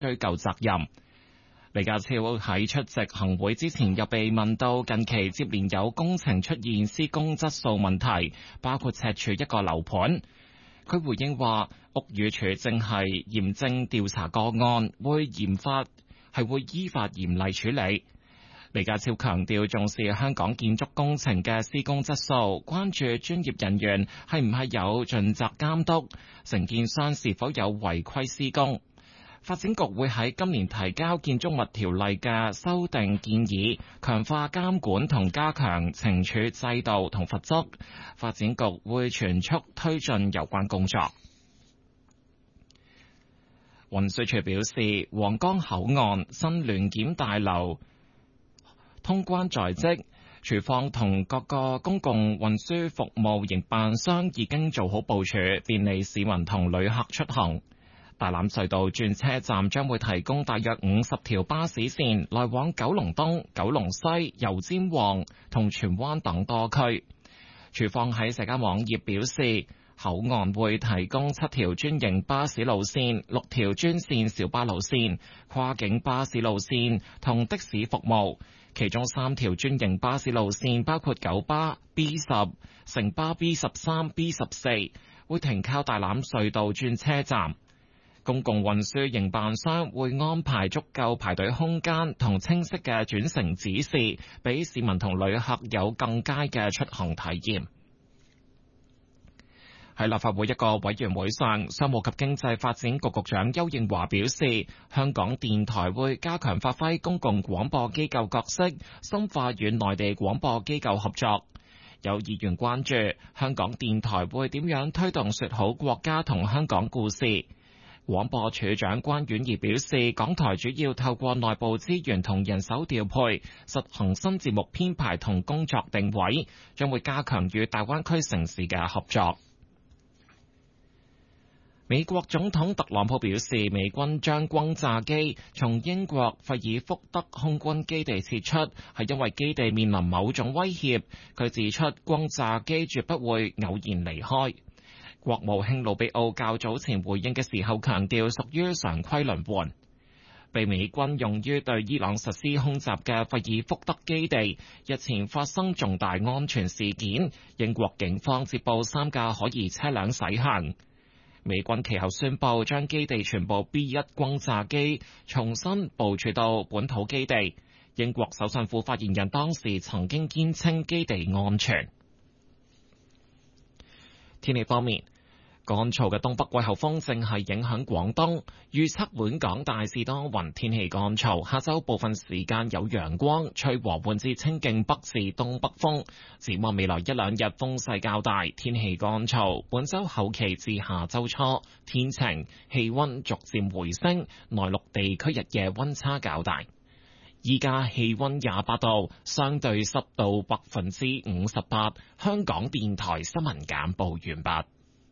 追究責任。李家超喺出席行會之前，又被問到近期接連有工程出現施工質素問題，包括赤柱一個樓盤。佢回應話，屋宇署正係嚴正調查個案，會依法嚴厲處理。李家超強調重視香港建築工程嘅施工質素，關注專業人員係唔係有盡責監督，承建商是否有違規施工。發展局會喺今年提交建築物條例嘅修訂建議，強化監管同加強懲處制度同罰則。發展局會全速推進有關工作。運輸署表示，皇崗口岸新聯檢大樓通關在即，署方同各個公共運輸服務營辦商已經做好部署，便利市民同旅客出行。大欖隧道轉車站將會提供大約50條巴士線，來往九龍東、九龍西、油尖旺同荃灣等多區。署方喺社交網頁表示，口岸會提供7條專營巴士路線、6條專線小巴路線、跨境巴士路線同的士服務。其中3條專營巴士路線包括九巴 B10、城巴 B13、B14，會停靠大欖隧道轉車站。公共運輸營辦商會安排足夠排隊空間同清晰嘅轉乘指示，俾市民同旅客有更佳嘅出行體驗。喺立法會一個委員會上，商務及經濟發展局局長邱應華表示，香港電台會加強發揮公共廣播機構角色，深化與內地廣播機構合作。有議員關注香港電台會點樣推動說好國家同香港故事。廣播處長關婉儀表示，港台主要透過內部資源同人手調配，實行新節目編排同工作定位，將會加強與大灣區城市嘅合作。美國總統特朗普表示，美軍將轟炸機從英國費爾福德空軍基地撤出，係因為基地面臨某種威脅。佢指出，轟炸機絕不會偶然離開。國務卿魯比奧較早前回應嘅時候強調，屬於常規輪換。被美軍用於對伊朗實施空襲嘅費爾福德基地日前發生重大安全事件，英國警方接報3架可疑車輛駛向。美軍其後宣布將基地全部 B1 轟炸機重新部署到本土基地。英國首相府發言人當時曾經堅稱基地安全。天氣方面，乾燥嘅東北季候風正係影響廣東，預測本港大致多雲，天氣乾燥。下週部分時間有陽光，吹和緩至清勁北至東北風。展望未來1、2日風勢較大，天氣乾燥。本週後期至下週初天晴，氣溫逐漸回升，內陸地區日夜溫差較大。依家氣溫28度，相對濕度58%。香港電台新聞簡報完畢。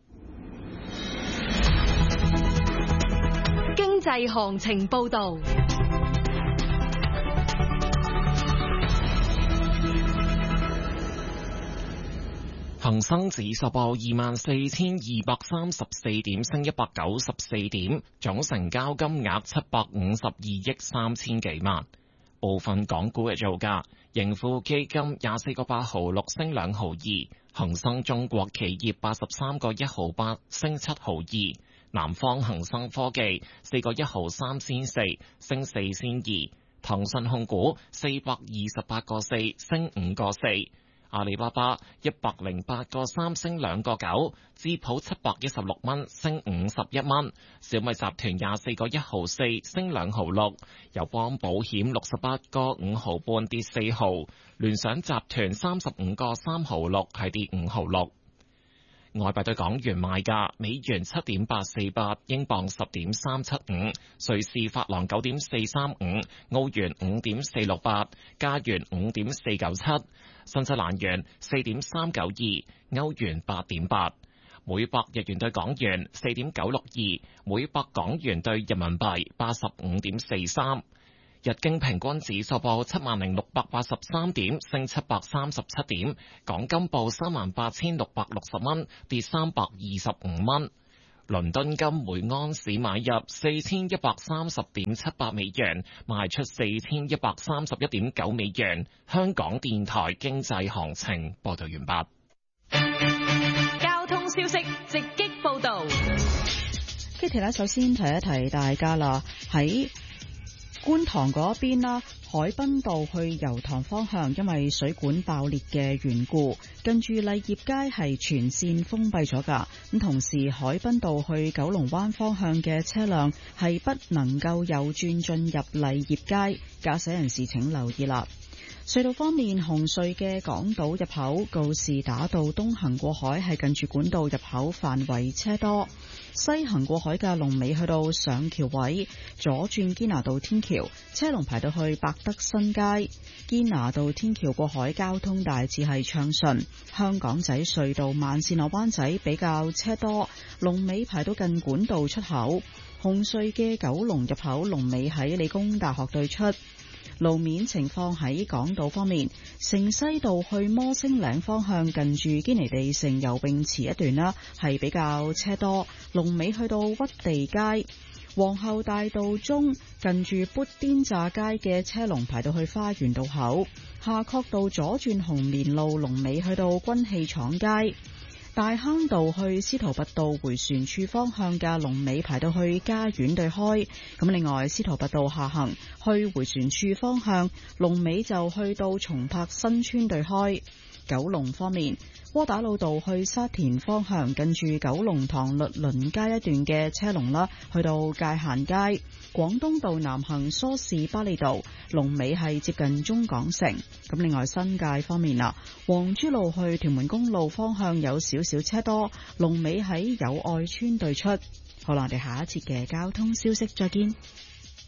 經濟行情報道。 恒生指數報24,234點，升194點，總成交金額752億3千幾萬。部分港股嘅造價，盈富基金24個8毫6升2毫2，恒生中國企業83個1毫8升7毫2，南方恒生科技4個1毫3仙4升4仙2，騰訊控股428個4升5個4。阿里巴巴108個3升2個9，智普716蚊升51蚊，小米集團24個1毫4升2毫6，友邦保險68個5毫半跌4毫，聯想集團35個3毫6係跌5毫6。外幣對港元賣價：美元7.848，英鎊10.375，瑞士法郎9.435，澳元5.468，加元5.497，新西蘭元4.392，歐元8.8，每百日元對港元4.962，每百港元對人民幣85.43。日經平均指數報70,683點，升737點。港金報38,660蚊，跌325蚊。 倫敦金每盎司買入4130.78美元，賣出4131.9美元。香港電台經濟行情報道完畢。 交通消息直擊報道。 Kitty 咧，首先提一提大家啦，喺觀塘嗰邊啦，海濱道去油塘方向，因為水管爆裂嘅緣故，近住麗業街係全線封閉咗㗎。咁同時，海濱道去九龍灣方向嘅車輛係不能夠右轉進入麗業街，駕駛人士請留意啦。隧道方面，紅隧嘅港島入口告士打道東行過海係近住管道入口範圍車多，西行過海嘅龍尾去到上橋位，左轉堅拿道天橋車龍排到去百德新街。堅拿道天橋過海交通大致係暢順。香港仔隧道慢線落灣仔比較車多，龍尾排到近管道出口。紅隧嘅九龍入口龍尾喺理工大學對出。路面情況喺港島方面，城西道去摩星嶺方向近住堅尼地城游泳池一段啦，係比較車多，龍尾去到屈地街。皇后大道中近住砵甸乍街嘅車龍排到去花園道口，夏慤道左轉紅棉路龍尾去到軍器廠街。大坑道去司徒拔道回旋處方向嘅龍尾排到去嘉苑對開，咁另外司徒拔道下行去回旋處方向龍尾就去到松柏新村對開。九龍方面，窩打老道去沙田方向近住九龍塘律倫街一段嘅車龍啦，去到界限街。廣東道南行梳士巴利道龍尾係接近中港城。咁另外新界方面啦，黃珠路去屯門公路方向有少少車多，龍尾喺友愛村對出。好啦，我哋下一節嘅交通消息再見。